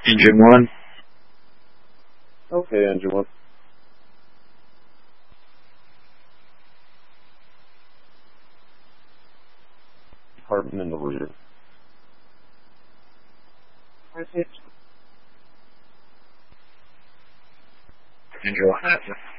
Engine 1. Okay, engine 1. Department in the rear. Engine 1.